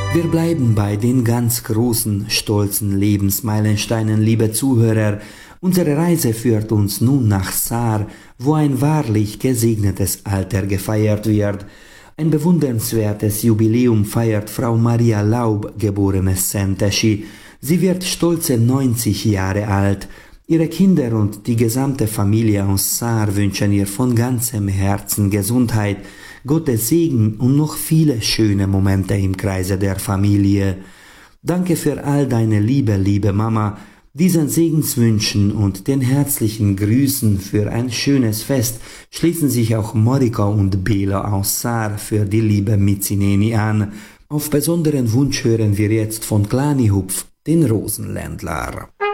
Wir bleiben bei den ganz großen, stolzen Lebensmeilensteinen, liebe Zuhörer. Unsere Reise führt uns nun nach Saar, wo ein wahrlich gesegnetes Alter gefeiert wird. Ein bewundernswertes Jubiläum feiert Frau Maria Laub, geborene Szenteschi. Sie wird stolze 90 Jahre alt. Ihre Kinder und die gesamte Familie aus Saar wünschen ihr von ganzem Herzen Gesundheit, Gottes Segen und noch viele schöne Momente im Kreise der Familie. Danke für all deine Liebe, liebe Mama. Diesen Segenswünschen und den herzlichen Grüßen für ein schönes Fest schließen sich auch Morika und Bela aus Saar für die liebe Mitzineni an. Auf besonderen Wunsch hören wir jetzt von Klani Hupf den Rosenländler.